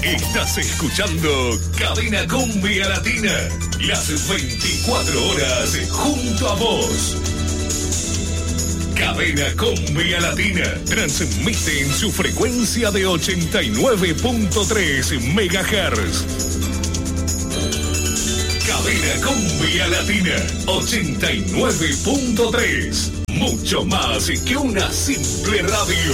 Estás escuchando Cadena Cumbia Latina. Las 24 horas junto a vos. Cadena Cumbia Latina transmite en su frecuencia de 89.3 MHz. Cadena Cumbia Latina 89.3. Mucho más que una simple radio.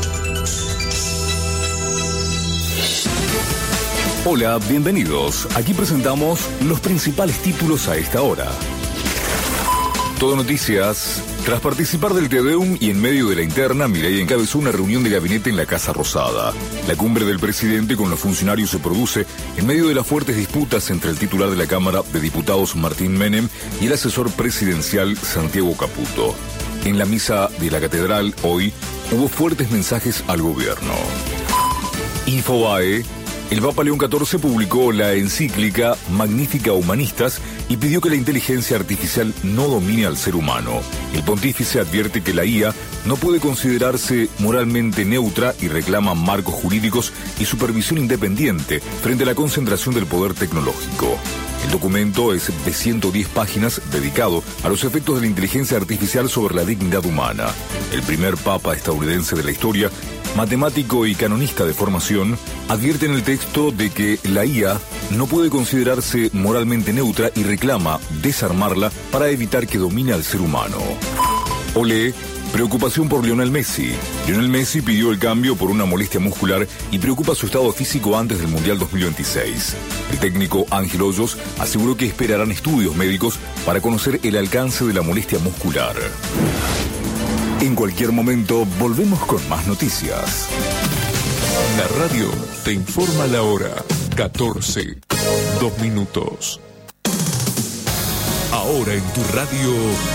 Hola, bienvenidos. Aquí presentamos los principales títulos a esta hora. Todo Noticias. Tras participar del Te Deum y en medio de la interna, Milei encabezó una reunión de gabinete en la Casa Rosada. La cumbre del presidente con los funcionarios se produce en medio de las fuertes disputas entre el titular de la Cámara de Diputados, Martín Menem, y el asesor presidencial, Santiago Caputo. En la misa de la catedral, hoy, hubo fuertes mensajes al gobierno. Infobae. El Papa León XIV publicó la encíclica Magnificat Humanistas y pidió que la inteligencia artificial no domine al ser humano. El pontífice advierte que la IA no puede considerarse moralmente neutra y reclama marcos jurídicos y supervisión independiente frente a la concentración del poder tecnológico. El documento es de 110 páginas dedicado a los efectos de la inteligencia artificial sobre la dignidad humana. El primer papa estadounidense de la historia, matemático y canonista de formación, advierte en el texto de que la IA no puede considerarse moralmente neutra y reclama desarmarla para evitar que domine al ser humano. Olé. Preocupación por Lionel Messi. Lionel Messi pidió el cambio por una molestia muscular y preocupa su estado físico antes del Mundial 2026. El técnico Ángel Hoyos aseguró que esperarán estudios médicos para conocer el alcance de la molestia muscular. En cualquier momento volvemos con más noticias. La radio te informa la hora. 14, 2 minutos. Ahora en tu radio,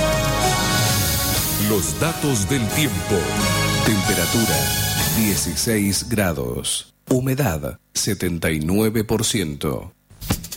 los datos del tiempo. Temperatura 16 grados. Humedad 79%.